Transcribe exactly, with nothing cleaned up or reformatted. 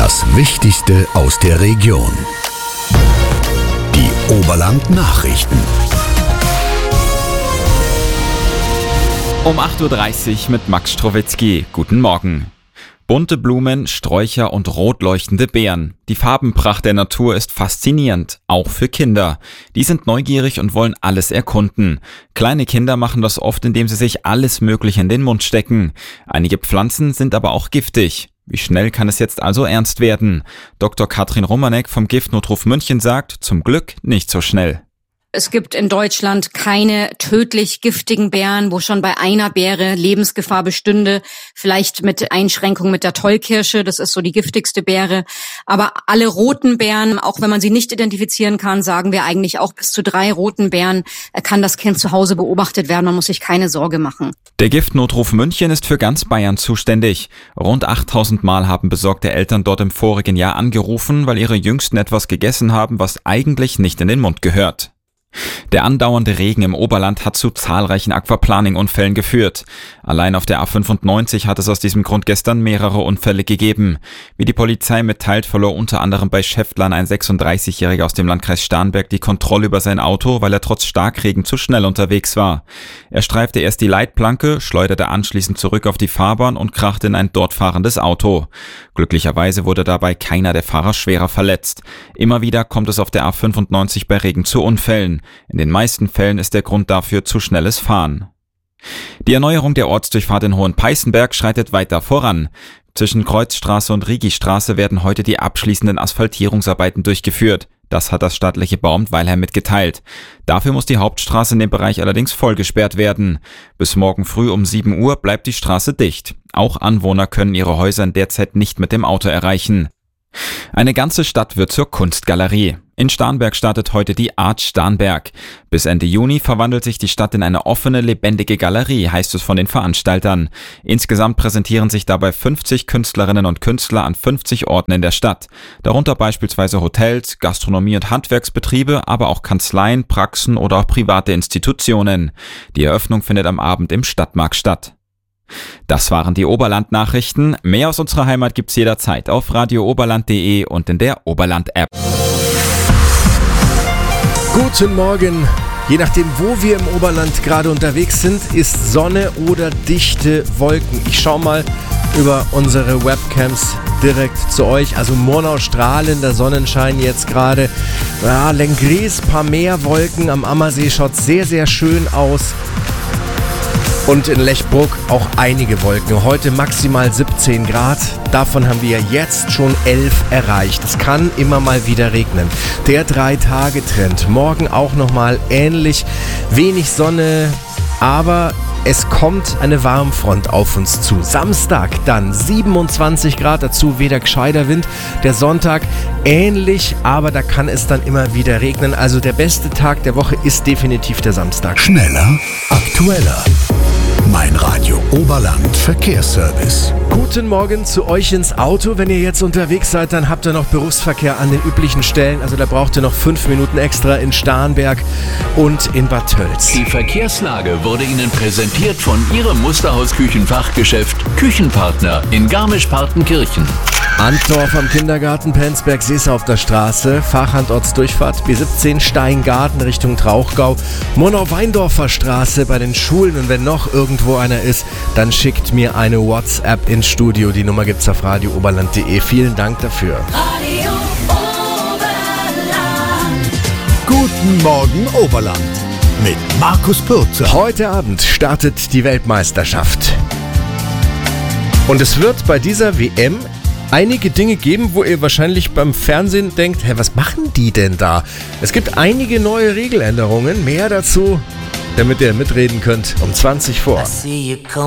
Das Wichtigste aus der Region. Die Oberland-Nachrichten. Um acht Uhr dreißig mit Max Strowitzki. Guten Morgen. Bunte Blumen, Sträucher und rot leuchtende Beeren. Die Farbenpracht der Natur ist faszinierend, auch für Kinder. Die sind neugierig und wollen alles erkunden. Kleine Kinder machen das oft, indem sie sich alles Mögliche in den Mund stecken. Einige Pflanzen sind aber auch giftig. Wie schnell kann es jetzt also ernst werden? Doktor Katrin Romanek vom Giftnotruf München sagt, zum Glück nicht so schnell. Es gibt in Deutschland keine tödlich giftigen Beeren, wo schon bei einer Beere Lebensgefahr bestünde. Vielleicht mit Einschränkung mit der Tollkirsche, das ist so die giftigste Beere. Aber alle roten Beeren, auch wenn man sie nicht identifizieren kann, sagen wir eigentlich auch bis zu drei roten Beeren kann das Kind zu Hause beobachtet werden. Man muss sich keine Sorge machen. Der Giftnotruf München ist für ganz Bayern zuständig. Rund achttausend Mal haben besorgte Eltern dort im vorigen Jahr angerufen, weil ihre Jüngsten etwas gegessen haben, was eigentlich nicht in den Mund gehört. Der andauernde Regen im Oberland hat zu zahlreichen Aquaplaning-Unfällen geführt. Allein auf der A fünfundneunzig hat es aus diesem Grund gestern mehrere Unfälle gegeben. Wie die Polizei mitteilt, verlor unter anderem bei Schäftlern ein sechsunddreißigjähriger aus dem Landkreis Starnberg die Kontrolle über sein Auto, weil er trotz Starkregen zu schnell unterwegs war. Er streifte erst die Leitplanke, schleuderte anschließend zurück auf die Fahrbahn und krachte in ein dort fahrendes Auto. Glücklicherweise wurde dabei keiner der Fahrer schwerer verletzt. Immer wieder kommt es auf der A fünfundneunzig bei Regen zu Unfällen. In den meisten Fällen ist der Grund dafür zu schnelles Fahren. Die Erneuerung der Ortsdurchfahrt in Hohenpeißenberg schreitet weiter voran. Zwischen Kreuzstraße und Riegistraße werden heute die abschließenden Asphaltierungsarbeiten durchgeführt. Das hat das staatliche Bauamt Weilheim mitgeteilt. Dafür muss die Hauptstraße in dem Bereich allerdings vollgesperrt werden. Bis morgen früh um sieben Uhr bleibt die Straße dicht. Auch Anwohner können ihre Häuser in der Zeit nicht mit dem Auto erreichen. Eine ganze Stadt wird zur Kunstgalerie. In Starnberg startet heute die Art Starnberg. Bis Ende Juni verwandelt sich die Stadt in eine offene, lebendige Galerie, heißt es von den Veranstaltern. Insgesamt präsentieren sich dabei fünfzig Künstlerinnen und Künstler an fünfzig Orten in der Stadt. Darunter beispielsweise Hotels, Gastronomie- und Handwerksbetriebe, aber auch Kanzleien, Praxen oder auch private Institutionen. Die Eröffnung findet am Abend im Stadtmarkt statt. Das waren die Oberland-Nachrichten. Mehr aus unserer Heimat gibt's jederzeit auf radio oberland punkt de und in der Oberland-App. Guten Morgen. Je nachdem, wo wir im Oberland gerade unterwegs sind, ist Sonne oder dichte Wolken. Ich schaue mal über unsere Webcams direkt zu euch. Also Murnau strahlender Sonnenschein jetzt gerade. Ja, Lenggries, paar mehr Wolken. Am Ammersee schaut sehr, sehr schön aus. Und in Lechbruck auch einige Wolken. Heute maximal siebzehn Grad. Davon haben wir jetzt schon elf erreicht. Es kann immer mal wieder regnen. Der Drei-Tage-Trend. Morgen auch nochmal ähnlich. Wenig Sonne, aber es kommt eine Warmfront auf uns zu. Samstag dann siebenundzwanzig Grad, dazu weder gescheiter Wind. Der Sonntag ähnlich, aber da kann es dann immer wieder regnen. Also der beste Tag der Woche ist definitiv der Samstag. Schneller, aktueller. Mein Radio Oberland Verkehrsservice. Guten Morgen zu euch ins Auto. Wenn ihr jetzt unterwegs seid, dann habt ihr noch Berufsverkehr an den üblichen Stellen. Also da braucht ihr noch fünf Minuten extra in Starnberg und in Bad Tölz. Die Verkehrslage wurde Ihnen präsentiert von Ihrem Musterhaus-Küchenfachgeschäft Küchenpartner in Garmisch-Partenkirchen. Antdorf am Kindergarten, Penzberg, Sees auf der Straße, Fachhandortsdurchfahrt, B siebzehn Steingarten Richtung Trauchgau, Monau-Weindorfer Straße bei den Schulen. Und wenn noch irgendwo einer ist, dann schickt mir eine WhatsApp ins Studio. Die Nummer gibt's auf radio oberland punkt de. Vielen Dank dafür. Radio Oberland. Guten Morgen Oberland mit Markus Pürzer. Heute Abend startet die Weltmeisterschaft. Und es wird bei dieser W M einige Dinge geben, wo ihr wahrscheinlich beim Fernsehen denkt, hä, was machen die denn da? Es gibt einige neue Regeländerungen, mehr dazu, damit ihr mitreden könnt, um zwanzig vor.